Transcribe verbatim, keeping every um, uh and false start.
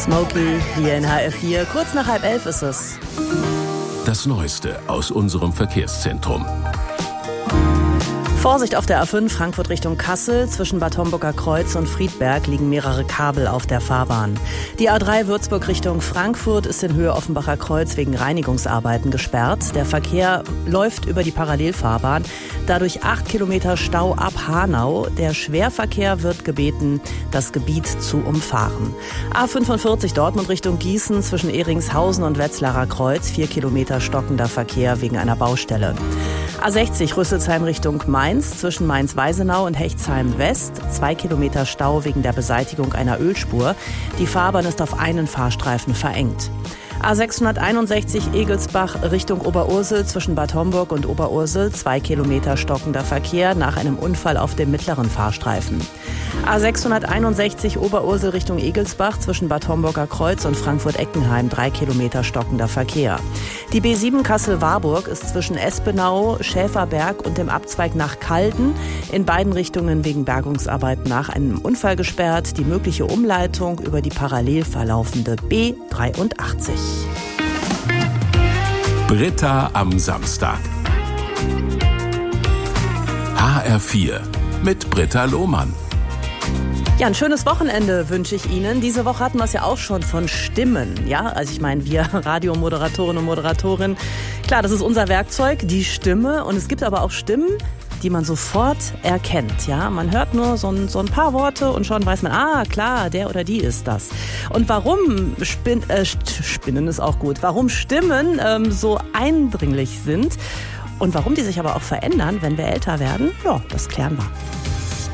Smokey hier in H R vier. Kurz nach halb elf ist es. Das Neueste aus unserem Verkehrszentrum. Vorsicht auf der A fünf Frankfurt Richtung Kassel. Zwischen Bad Homburger Kreuz und Friedberg liegen mehrere Kabel auf der Fahrbahn. Die A drei Würzburg Richtung Frankfurt ist in Höhe Offenbacher Kreuz wegen Reinigungsarbeiten gesperrt. Der Verkehr läuft über die Parallelfahrbahn. Dadurch acht Kilometer Stau ab Hanau. Der Schwerverkehr wird gebeten, das Gebiet zu umfahren. A fünfundvierzig Dortmund Richtung Gießen zwischen Ehringshausen und Wetzlarer Kreuz. Vier Kilometer stockender Verkehr wegen einer Baustelle. A sechzig Rüsselsheim Richtung Mainz zwischen Mainz-Weisenau und Hechtsheim West. Zwei Kilometer Stau wegen der Beseitigung einer Ölspur. Die Fahrbahn ist auf einen Fahrstreifen verengt. A sechshunderteinundsechzig Egelsbach Richtung Oberursel zwischen Bad Homburg und Oberursel. Zwei Kilometer stockender Verkehr nach einem Unfall auf dem mittleren Fahrstreifen. A sechshunderteinundsechzig Oberursel Richtung Egelsbach zwischen Bad Homburger Kreuz und Frankfurt-Eckenheim. Drei Kilometer stockender Verkehr. Die B sieben Kassel-Warburg ist zwischen Espenau, Schäferberg und dem Abzweig nach Calden in beiden Richtungen wegen Bergungsarbeiten nach einem Unfall gesperrt. Die mögliche Umleitung über die parallel verlaufende B dreiundachtzig. Britta am Samstag. H R vier mit Britta Lohmann. Ja, ein schönes Wochenende wünsche ich Ihnen. Diese Woche hatten wir es ja auch schon von Stimmen. Ja, also ich meine, wir Radiomoderatorinnen und Moderatorinnen, klar, das ist unser Werkzeug, die Stimme. Und es gibt aber auch Stimmen, die man sofort erkennt. Ja, man hört nur so ein, so ein paar Worte und schon weiß man, ah, klar, der oder die ist das. Und warum Spin, äh, Spinnen ist auch gut, warum Stimmen ähm, so eindringlich sind und warum die sich aber auch verändern, wenn wir älter werden, ja, das klären wir.